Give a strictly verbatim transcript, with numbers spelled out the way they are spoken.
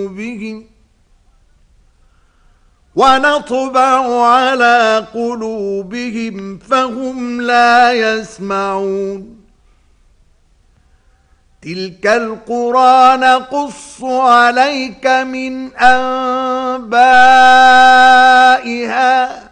بهم ونطبع على قلوبهم فهم لا يسمعون تلك القرى نقص عليك من أنبائها